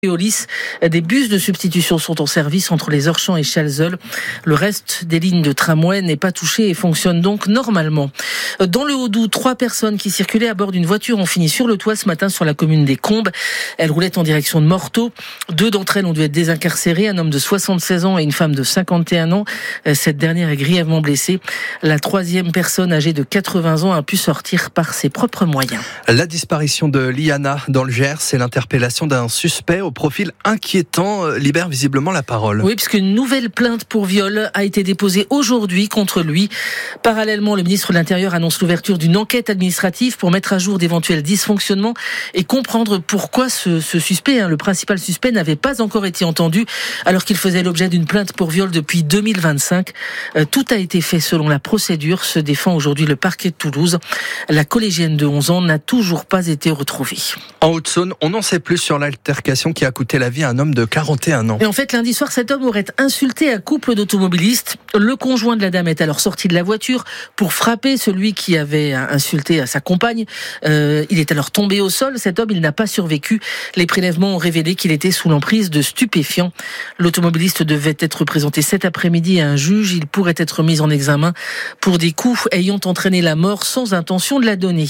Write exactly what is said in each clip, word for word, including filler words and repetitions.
Keolis, des bus de substitution sont en service entre les Orchamps et Chalzeul. Le reste des lignes de tramway n'est pas touché et fonctionne donc normalement. Dans le Haut-Doubs, trois personnes qui circulaient à bord d'une voiture ont fini sur le toit ce matin sur la commune des Combes. Elles roulaient en direction de Morteau. Deux d'entre elles ont dû être désincarcérées, un homme de soixante-seize ans et une femme de cinquante et un ans. Cette dernière est grièvement blessée. La troisième personne, âgée de quatre-vingts ans, a pu sortir par ses propres moyens. La disparition de Liana dans le Gers et l'interpellation d'un suspect au profil inquiétant libère visiblement la parole. Oui, puisqu'une nouvelle plainte pour viol a été déposée aujourd'hui contre lui. Parallèlement, le ministre de l'Intérieur annonce l'ouverture d'une enquête administrative pour mettre à jour d'éventuels dysfonctionnements et comprendre pourquoi ce, ce suspect, hein, le principal suspect, n'avait pas encore été entendu alors qu'il faisait l'objet d'une plainte pour viol depuis deux mille vingt-cinq. Euh, tout a été fait selon la procédure, se défend aujourd'hui le parquet de Toulouse. La collégienne de onze ans n'a toujours pas été retrouvée. En Haute-Saône, on n'en sait plus sur l'altercation qui a coûté la vie à un homme de quarante et un ans. Et en fait, lundi soir, cet homme aurait insulté un couple d'automobilistes. Le conjoint de la dame est alors sorti de la voiture pour frapper celui qui avait insulté à sa compagne. Euh, il est alors tombé au sol. Cet homme, il n'a pas survécu. Les prélèvements ont révélé qu'il était sous l'emprise de stupéfiants. L'automobiliste devait être présenté cet après-midi à un juge. Il pourrait être mis en examen pour des coups ayant entraîné la mort sans intention de la donner.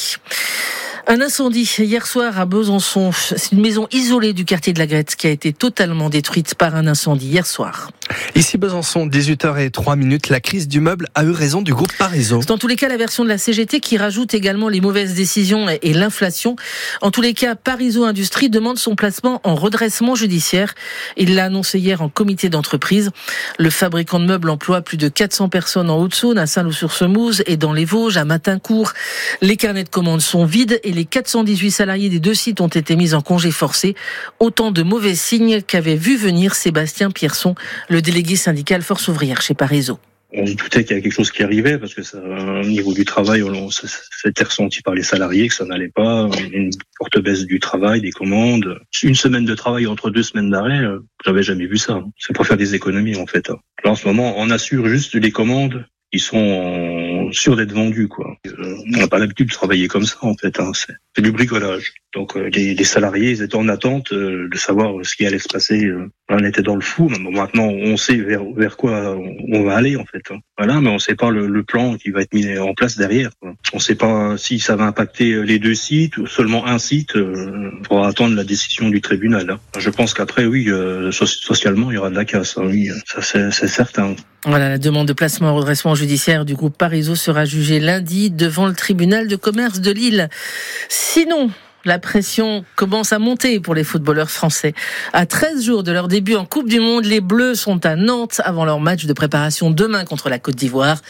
Un incendie hier soir à Besançon. C'est une maison isolée du quartier de la Grette qui a été totalement détruite par un incendie hier soir. Ici Besançon, dix-huit heures zéro trois, la crise du meuble a eu raison du groupe Parisot. C'est dans tous les cas la version de la C G T qui rajoute également les mauvaises décisions et l'inflation. En tous les cas, Parisot Industrie demande son placement en redressement judiciaire. Il l'a annoncé hier en comité d'entreprise. Le fabricant de meubles emploie plus de quatre cents personnes en Haute-Saône, à Saint-Loup-sur-Semouse et dans les Vosges, à Matincourt. Les carnets de commandes sont vides et les quatre cent dix-huit salariés des deux sites ont été mis en congé forcé. Autant de mauvais signes qu'avait vu venir Sébastien Pierson, le délégué syndical Force ouvrière chez Parisot. On se doutait qu'il y avait quelque chose qui arrivait parce que ça, au niveau du travail, on, ça, ça a été ressenti par les salariés que ça n'allait pas. Une forte baisse du travail, des commandes. Une semaine de travail entre deux semaines d'arrêt, euh, j'avais jamais vu ça. C'est pour faire des économies en fait. Là en ce moment, on assure juste les commandes qui sont sûrs d'être vendus, quoi. Euh, on n'a pas l'habitude de travailler comme ça en fait. Hein. C'est, c'est du bricolage. Donc euh, les, les salariés, ils étaient en attente euh, de savoir ce qui allait se passer. Euh, on était dans le flou. Bon, maintenant, on sait vers, vers quoi on, on va aller en fait. Hein. Voilà, mais on ne sait pas le, le plan qui va être mis en place derrière. Quoi. On ne sait pas si ça va impacter les deux sites ou seulement un site. Euh, il faudra attendre la décision du tribunal. Hein. Je pense qu'après, oui, euh, so- socialement, il y aura de la casse. Hein, oui, ça c'est, c'est certain. Voilà, la demande de placement en redressement judiciaire du groupe Parisot sera jugée lundi devant le tribunal de commerce de Lille. Sinon, la pression commence à monter pour les footballeurs français. À treize jours de leur début en Coupe du Monde, les Bleus sont à Nantes avant leur match de préparation demain contre la Côte d'Ivoire.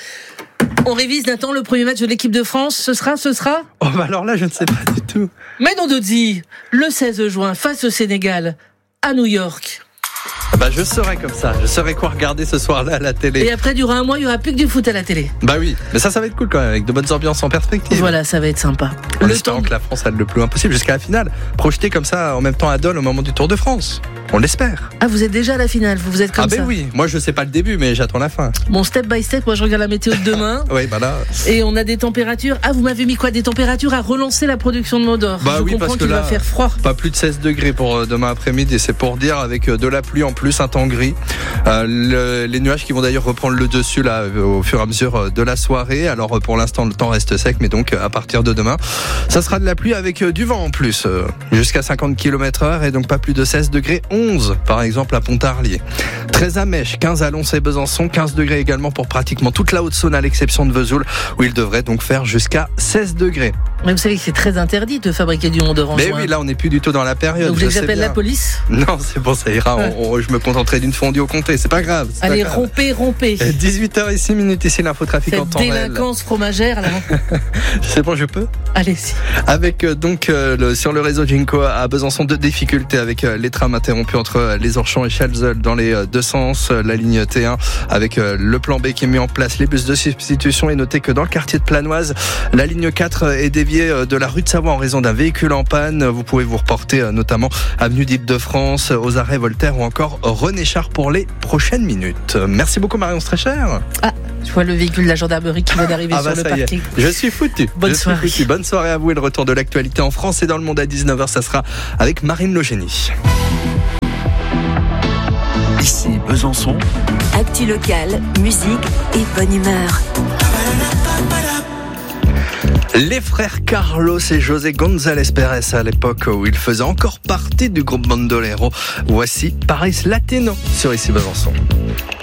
On révise, Nathan, le premier match de l'équipe de France. Ce sera, ce sera Oh bah alors là, je ne sais pas du tout. Mais non, Dodzi, le seize juin, face au Sénégal, à New York. Bah je saurais comme ça, je saurais quoi regarder ce soir-là à la télé. Et après, durant un mois, il n'y aura plus que du foot à la télé. Bah oui, mais ça, ça va être cool quand même, avec de bonnes ambiances en perspective. Voilà, ça va être sympa. En Le espérant temps... que la France a le plus loin possible jusqu'à la finale. Projeté comme ça en même temps à Dole au moment du Tour de France. On l'espère. Ah, vous êtes déjà à la finale, vous, vous êtes comme ah ça. Ah ben oui, moi je sais pas le début, mais j'attends la fin. Bon, step by step, moi je regarde la météo de demain. Oui, bah là. Et on a des températures. Ah, vous m'avez mis quoi? Des températures à relancer la production de Modor. Bah je oui, comprends parce que qu'il là, va faire froid. Pas plus de seize degrés pour demain après-midi, c'est pour dire, avec de la pluie en plus, un temps gris. Euh, le, les nuages qui vont d'ailleurs reprendre le dessus là au fur et à mesure de la soirée. Alors pour l'instant le temps reste sec, mais donc à partir de demain ça sera de la pluie avec du vent en plus, euh, jusqu'à cinquante kilomètres heure, et donc pas plus de seize degrés, onze par exemple à Pontarlier, treize à Mèche, quinze à Lons et Besançon, quinze degrés également pour pratiquement toute la Haute-Saône à l'exception de Vesoul où il devrait donc faire jusqu'à seize degrés. Mais vous savez que c'est très interdit de fabriquer du Modor en Mais juin. oui, là on n'est plus du tout dans la période. Donc je j'appelle la police. Non, c'est bon, ça ira. Ouais. On, on, je me contenterai d'une fondue au comté, c'est pas grave. C'est Allez, pas grave. rompez, rompez. dix-huit heures six, ici l'infotrafic en temps réel. Cette délinquance fromagère là. C'est bon, je peux. Allez-y. Avec euh, donc euh, le, sur le réseau Ginko à Besançon, de difficultés avec euh, les trams interrompus entre euh, les Orchamps et Chalzeul dans les euh, deux sens, euh, la ligne T un avec euh, le plan B qui est mis en place, les bus de substitution. Et notez que dans le quartier de Planoise, la ligne quatre est déviée euh, de la rue de Savoie en raison d'un véhicule en panne. Vous pouvez vous reporter euh, notamment avenue d'Île-de-France, aux arrêts Voltaire ou encore René Char pour les prochaines minutes. Merci beaucoup Marion Streicher. Ah, je vois le véhicule de la gendarmerie qui vient d'arriver ah bah sur le ça y est. parking. Je suis foutu. Bonne Je soirée. Suis foutu. Bonne soirée à vous et le retour de l'actualité en France et dans le monde à dix-neuf heures, ça sera avec Marine Logénie. Besançon. Actu locale, musique et bonne humeur. Les frères Carlos et José González Pérez à l'époque où ils faisaient encore partie du groupe Bandolero. Voici Paris Latino sur Ici Besançon.